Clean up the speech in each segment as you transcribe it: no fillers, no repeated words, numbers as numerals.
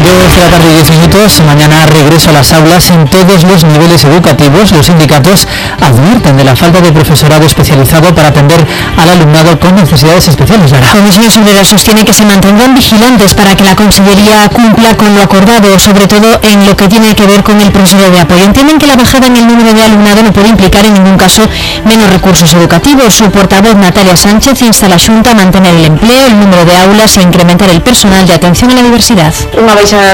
2:10 p.m. Mañana regreso a las aulas en todos los niveles educativos. Los sindicatos advierten de la falta de profesorado especializado para atender al alumnado con necesidades especiales. Comisiones Obreras sostiene que se mantendrán vigilantes para que la Consellería cumpla con lo acordado, sobre todo en lo que tiene que ver con el profesorado de apoyo. Entienden que la bajada en el número de alumnado no puede implicar en ningún caso menos recursos educativos. Su portavoz, Natalia Sánchez, insta a la Xunta a mantener el empleo, el número de aulas e incrementar el personal de atención a la diversidad. Unha baixada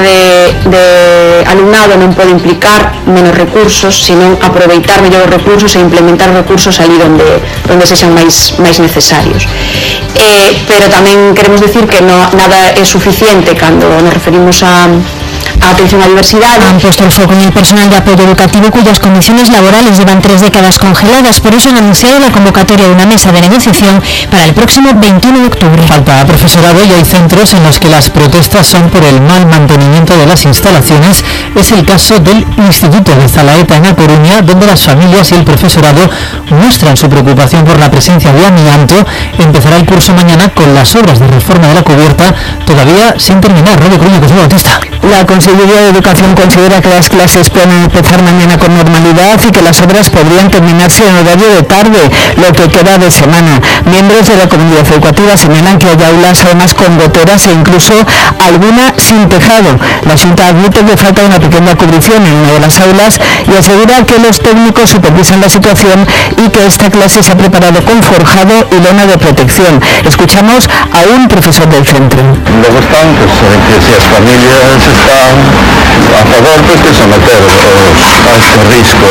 de alumnado non pode implicar menos recursos, sino aproveitar mellor os recursos e implementar recursos ali onde sexan máis necesarios. Pero tamén queremos decir que nada é suficiente cando nos referimos a atención a diversidade. Han puesto el foco en el personal de apoyo educativo cuyas condiciones laborales llevan 3 décadas congeladas. Por eso han anunciado la convocatoria de una mesa de negociación para el próximo 21 de octubre. Falta profesorado y hay centros en los que las protestas son por el mal mantenimiento de las instalaciones. Es el caso del Instituto de Zalaeta en A Coruña, donde las familias y el profesorado muestran su preocupación por la presencia de amianto. Empezará el curso mañana con las obras de reforma de la cubierta todavía sin terminar. Radio Coruña, José Bautista. La Consellería de Educación considera que las clases pueden empezar mañana con normalidad y que las obras podrían terminarse en horario de tarde, lo que queda de semana. Miembros de la comunidad educativa señalan que hay aulas además con goteras e incluso alguna sin tejado. La Xunta admite que falta una pequeña cubrición en una de las aulas y asegura que los técnicos supervisan la situación y que esta clase se ha preparado con forjado y lona de protección. Escuchamos a un profesor del centro. Luego están, pues, que si las familias están a favor, pues que someter a este risco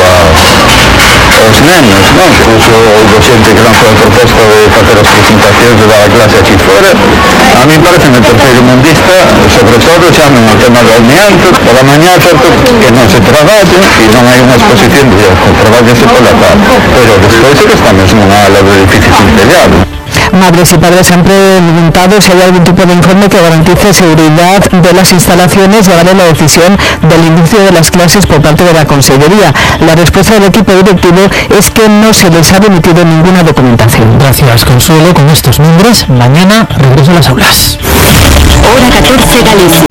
aos nenos, non? Incluso houve xente que lanzou a proposta de facer as presentacións de dar a clase aquí fora. A mí parece me terceiro mundista, sobre todo chaman o tema do amianto, pola mañá certo que non se traballe e non hai unha exposición de traballase pola tarde, pero despois é que estamos nunha ala de edificios integrados. Madres y padres han preguntado si hay algún tipo de informe que garantice seguridad de las instalaciones y ahora la decisión del inicio de las clases por parte de la Consellería. La respuesta del equipo directivo es que no se les ha remitido ninguna documentación. Gracias, Consuelo. Con estos nombres, mañana regreso a las aulas. Hora 14 Galicia.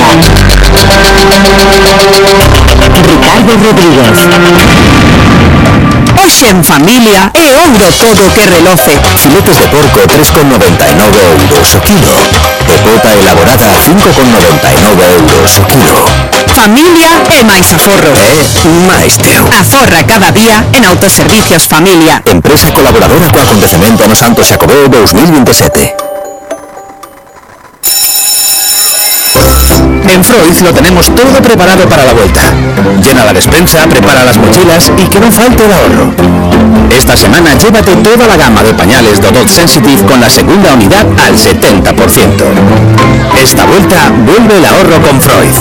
Ricardo Rodríguez. Hoxe en familia é ouro todo que reloce. Filetes de porco 3,99 euros o kilo. E pota elaborada 5,99 euros o kilo. Familia é máis aforro. máis teu. Aforra cada día en Autoservicios Familia. Empresa colaboradora co acontecemento no Santo Xacobeo 2027. En Freud lo tenemos todo preparado para la vuelta. Llena la despensa, prepara las mochilas y que no falte el ahorro. Esta semana llévate toda la gama de pañales Dodot Sensitive con la segunda unidad al 70%. Esta vuelta vuelve el ahorro con Freud.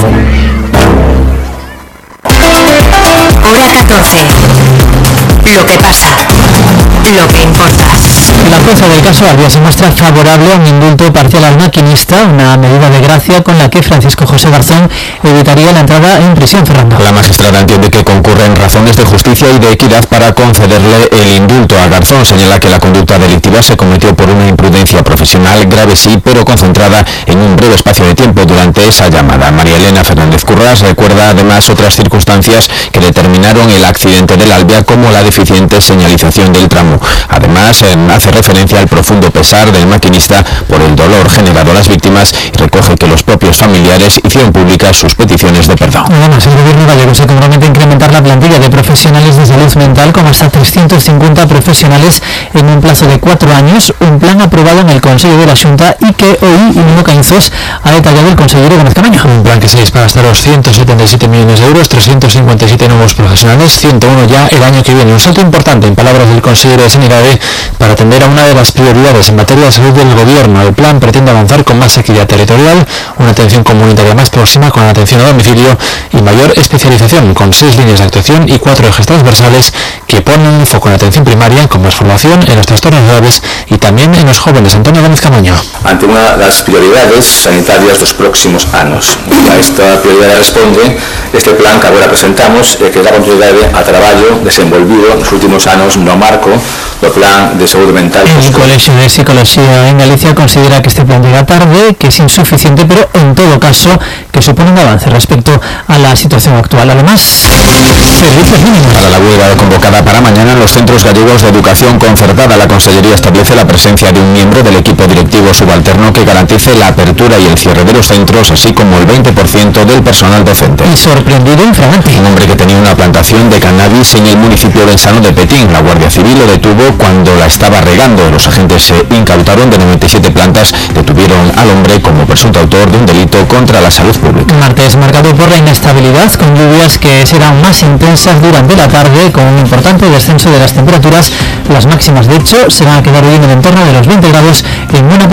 Hora 14. Lo que pasa. Lo que importa. La jueza del caso Albia se muestra favorable a un indulto parcial al maquinista, una medida de gracia con la que Francisco José Garzón evitaría la entrada en prisión. Fernando. La magistrada entiende que concurren razones de justicia y de equidad para concederle el indulto a Garzón. Señala que la conducta delictiva se cometió por una imprudencia profesional grave, sí, pero concentrada en un breve espacio de tiempo durante esa llamada. María Elena Fernández Currás recuerda además otras circunstancias que determinaron el accidente del Albia, como la deficiente señalización del tramo. Además, hace referencia al profundo pesar del maquinista por el dolor generado a las víctimas y recoge que los propios familiares hicieron públicas sus peticiones de perdón. Además, el gobierno gallego se compromete a incrementar la plantilla de profesionales de salud mental con hasta 350 profesionales en un plazo de 4 años, un plan aprobado en el Consejo de la Xunta y que hoy Íñigo Caínzos ha detallado el consejero Gómez Camaño. Un plan que se dispara hasta los 177 millones de euros, 357 nuevos profesionales, 101 ya el año que viene. Un salto importante, en palabras del consejero de Sanidad, para atender a una de las prioridades en materia de salud del gobierno. El plan pretende avanzar con más equidad territorial, una atención comunitaria más próxima con la atención a domicilio domicilio y mayor especialización, con 6 líneas de actuación y 4 ejes transversales que ponen foco en la atención primaria, con más formación en los trastornos graves y también en los jóvenes. Antonio Gómez Camaño. Ante unha das prioridades sanitarias dos próximos anos. A esta prioridade responde este plan que agora presentamos e que dá continuidade a traballo desenvolvido nos últimos anos no marco do Plan de Saúde Mental. El Colegio de Psicología en Galicia considera que este plan llega tarde, que es insuficiente, pero en todo caso que supone un avance respecto a la situación actual. Además, servicios mínimos. Para la huelga convocada para mañana en los centros gallegos de educación concertada, la Consellería establece la presencia de un miembro del equipo directivo subalterno que garantice la apertura y el cierre de los centros, así como el 20% del personal docente. Y sorprendido en fragante. Un hombre que tenía una plantación de cannabis en el municipio orense de Petín. La Guardia Civil lo detuvo cuando la estaba regando. Los agentes se incautaron de 97 plantas, detuvieron al hombre como presunto autor de un delito contra la salud pública. Martes marcado por la inestabilidad, con lluvias que serán más intensas durante la tarde, con un importante descenso de las temperaturas. Las máximas, de hecho, se van a quedar hoy en el entorno de los 20 grados en buena